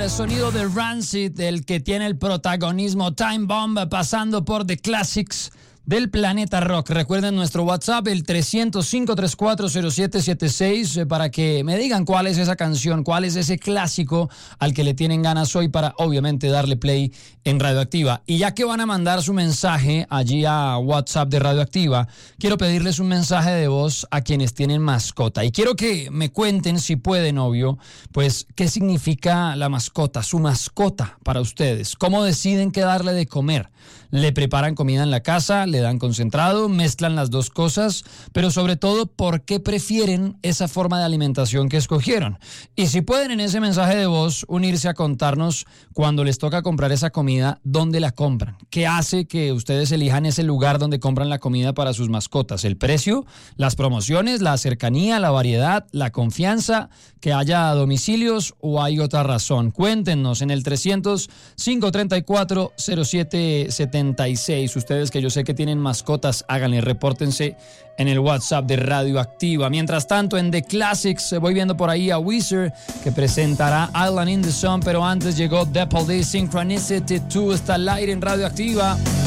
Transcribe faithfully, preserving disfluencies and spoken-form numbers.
el sonido de Rancid, el que tiene el protagonismo. Time Bomb, pasando por The Classics del Planeta Rock. Recuerden nuestro WhatsApp, el trescientos cinco treinta y cuatro cero siete setenta y seis, eh, para que me digan cuál es esa canción, cuál es ese clásico al que le tienen ganas hoy para, obviamente, darle play en Radioactiva. Y ya que van a mandar su mensaje allí a WhatsApp de Radioactiva, quiero pedirles un mensaje de voz a quienes tienen mascota. Y quiero que me cuenten, si pueden, obvio, pues, qué significa la mascota, su mascota para ustedes. ¿Cómo deciden qué darle de comer? ¿Le preparan comida en la casa? ¿Le dan concentrado? ¿Mezclan las dos cosas? Pero sobre todo, ¿por qué prefieren esa forma de alimentación que escogieron? Y si pueden, en ese mensaje de voz, unirse a contarnos cuando les toca comprar esa comida, ¿dónde la compran? ¿Qué hace que ustedes elijan ese lugar donde compran la comida para sus mascotas? ¿El precio? ¿Las promociones? ¿La cercanía? ¿La variedad? ¿La confianza? ¿Que haya domicilios? ¿O hay otra razón? Cuéntenos en el trescientos cinco treinta y cuatro cero siete setenta y seis. Ustedes, que yo sé que tienen mascotas, háganle, repórtense en el WhatsApp de Radioactiva. Mientras tanto, en The Classics voy viendo por ahí a Weezer, que presentará Island in the Sun, pero antes llegó The Police, Synchronicity dos, está al aire en Radioactiva.